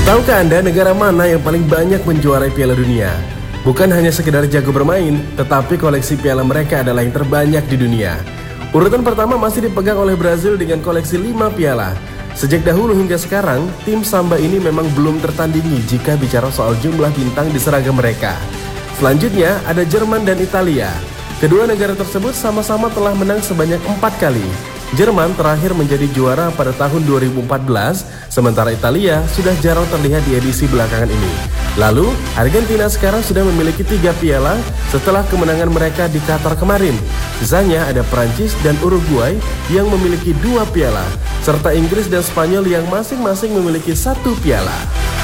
Tahukah Anda negara mana yang paling banyak menjuarai Piala Dunia? Bukan hanya sekedar jago bermain, tetapi koleksi piala mereka adalah yang terbanyak di dunia. Urutan pertama masih dipegang oleh Brazil dengan koleksi 5 piala. Sejak dahulu hingga sekarang, tim Samba ini memang belum tertandingi jika bicara soal jumlah bintang di seragam mereka. Selanjutnya ada Jerman dan Italia. Kedua negara tersebut sama-sama telah menang sebanyak 4 kali. Jerman terakhir menjadi juara pada tahun 2014, sementara Italia sudah jarang terlihat di edisi belakangan ini. Lalu, Argentina sekarang sudah memiliki 3 piala setelah kemenangan mereka di Qatar kemarin. Sisanya ada Prancis dan Uruguay yang memiliki 2 piala, serta Inggris dan Spanyol yang masing-masing memiliki 1 piala.